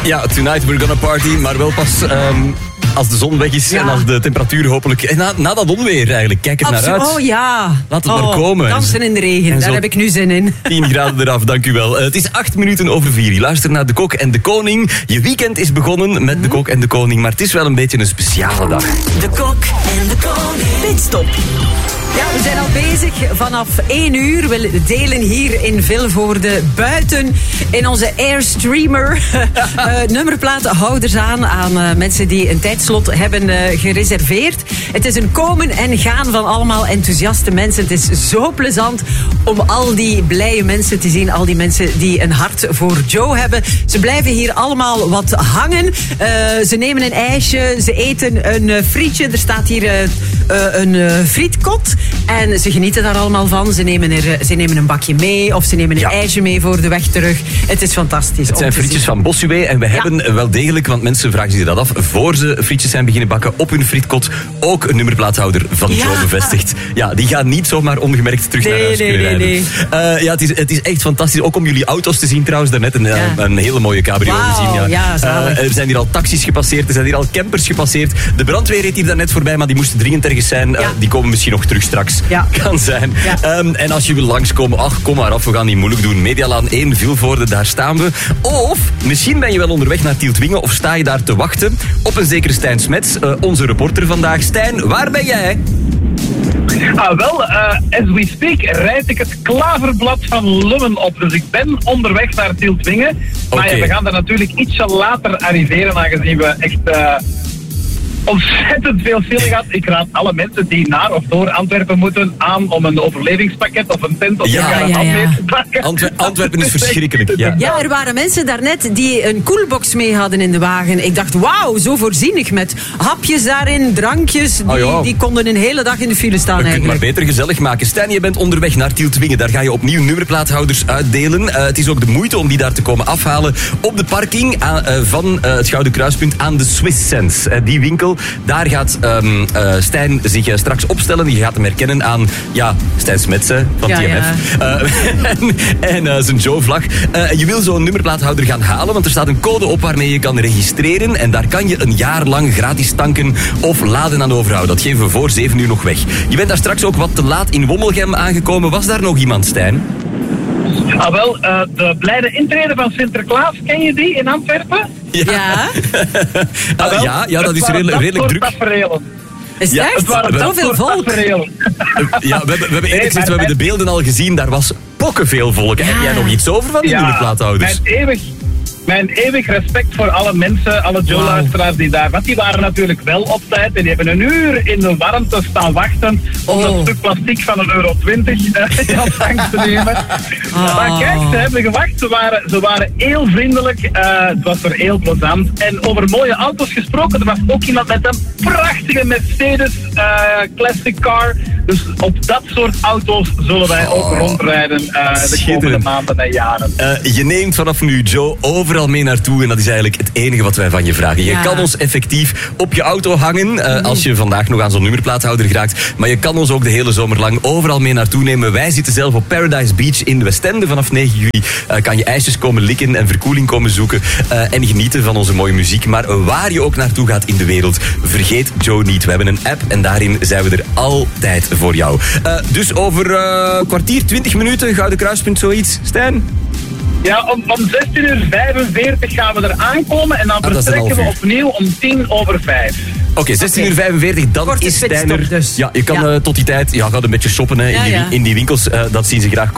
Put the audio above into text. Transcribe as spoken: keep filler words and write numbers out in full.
Ja, tonight we're gonna party, maar wel pas um, als de zon weg is ja. en als de temperatuur hopelijk... Na, na dat onweer eigenlijk, kijk er Absoluut. naar uit. Oh ja. Laat het oh, maar komen. Dansen in de regen, daar heb ik nu zin in. tien graden eraf, dank u wel. Uh, het is acht minuten over vier. Je luistert naar De Kok en de Koning. Je weekend is begonnen met De Kok en de Koning, maar het is wel een beetje een speciale dag. De Kok en de Koning. Pitstop. Ja, we zijn al bezig vanaf één uur. We delen hier in Vilvoorde buiten in onze Airstreamer uh, nummerplatenhouders aan aan uh, mensen die een tijdslot hebben uh, gereserveerd. Het is een komen en gaan van allemaal enthousiaste mensen. Het is zo plezant om al die blije mensen te zien. Al die mensen die een hart voor Joe hebben. Ze blijven hier allemaal wat hangen. Uh, ze nemen een ijsje, ze eten een uh, frietje. Er staat hier uh, uh, een uh, frietkot. En ze genieten daar allemaal van. Ze nemen, er, ze nemen een bakje mee of ze nemen een ja. ijsje mee voor de weg terug. Het is fantastisch. Het zijn frietjes van Bossuet en we ja. hebben wel degelijk, want mensen vragen zich dat af, voor ze frietjes zijn beginnen bakken op hun frietkot ook een nummerplaathouder van ja. Joe bevestigd. Ja, die gaan niet zomaar ongemerkt terug nee, naar huis nee, kunnen nee, rijden. Nee. Uh, ja, het is, het is echt fantastisch. Ook om jullie auto's te zien trouwens. Daarnet een, ja. een hele mooie cabrio wow, gezien. Ja. Ja, uh, er zijn hier al taxis gepasseerd, er zijn hier al campers gepasseerd. De brandweer reed hier daarnet voorbij, maar die moesten dringend ergens zijn. Ja. Uh, die komen misschien nog terug straks. Ja. Kan zijn. Ja. Um, en als je wil langskomen, ach, kom maar af, we gaan niet moeilijk doen. Medialaan één, Vilvoorde, daar staan we. Of misschien ben je wel onderweg naar Tieltwingen of sta je daar te wachten op een zekere Stijn Smets, uh, onze reporter vandaag. Stijn, waar ben jij? Ah, wel, uh, as we speak rijd ik het Klaverblad van Lummen op. Dus ik ben onderweg naar Tieltwingen. Maar okay. ja, we gaan daar natuurlijk ietsje later arriveren, aangezien we echt... Uh, ontzettend veel file gehad. Ik raad alle mensen die naar of door Antwerpen moeten aan om een overlevingspakket of een tent of ja, een ja, ja. te pakken. Antwer- Antwerpen is verschrikkelijk. Ja. ja, er waren mensen daarnet die een koelbox mee hadden in de wagen. Ik dacht, wauw, zo voorzienig met hapjes daarin, drankjes. Die, oh ja. die konden een hele dag in de file staan. Je kunt maar beter gezellig maken. Stijn, je bent onderweg naar Tieltwingen. Daar ga je opnieuw nummerplaathouders uitdelen. Uh, het is ook de moeite om die daar te komen afhalen op de parking aan, uh, van uh, het Gouden Kruispunt aan de Swiss Sense. Uh, die winkel. Daar gaat um, uh, Stijn zich uh, straks opstellen. Je gaat hem herkennen aan ja, Stijn Smets van ja, T M F. Ja. Uh, en en uh, zijn Joe-vlag. Uh, je wil zo'n nummerplaathouder gaan halen, want er staat een code op waarmee je kan registreren. En daar kan je een jaar lang gratis tanken of laden aan overhouden. Dat geven we voor zeven uur nog weg. Je bent daar straks ook wat te laat in Wommelgem aangekomen. Was daar nog iemand, Stijn? Ah, wel, uh, de blijde intrede van Sinterklaas, ken je die in Antwerpen? Ja. Ja, ah, wel, ja, ja dat is redelijk, redelijk druk. Is ja, echt? Zoveel volk? Ja, we hebben, we hebben eerlijk gezegd, we hebben de beelden al gezien. Daar was pokkenveel volk. Ja. Heb jij nog iets over van die ja, nummerplaathouders? Mijn eeuwig, mijn eeuwig respect voor alle mensen, alle Joe-luisteraars wow. die daar... Want die waren natuurlijk wel op tijd en die hebben een uur in de warmte staan wachten om oh. een stuk plastic van een euro twintig in ontvangst te nemen. Oh. Maar kijk, ze hebben gewacht. Ze waren, ze waren heel vriendelijk. Uh, het was er heel plezant. En over mooie auto's gesproken, er was ook iemand met een prachtige Mercedes uh, Classic Car. Dus op dat soort auto's zullen wij ook oh. rondrijden uh, de komende maanden en jaren. Uh, je neemt vanaf nu Joe overal mee naartoe en dat is eigenlijk het enige wat wij van je vragen. Je ja. kan ons effectief op je auto hangen uh, als je vandaag nog aan zo'n nummerplaathouder geraakt. Maar je kan ons ook de hele zomer lang overal mee naartoe nemen. Wij zitten zelf op Paradise Beach in Westende vanaf negen juli. Uh, kan je ijsjes komen likken en verkoeling komen zoeken uh, en genieten van onze mooie muziek. Maar waar je ook naartoe gaat in de wereld, vergeet Joe niet. We hebben een app en daarin zijn we er altijd voor jou. Uh, dus over uh, kwartier, twintig minuten, Gouden Kruispunt, zoiets. Stijn? Ja, om, om zestien uur vijfenveertig gaan we er aankomen en dan ah, vertrekken we opnieuw om tien over vijf. Oké, okay, zestien uur vijfenveertig, dan Korte is Stijn er. Dus. Ja, je kan ja. Uh, tot die tijd, ja, gaat een beetje shoppen hè, in, ja, die, ja. in die winkels, uh, dat zien ze graag.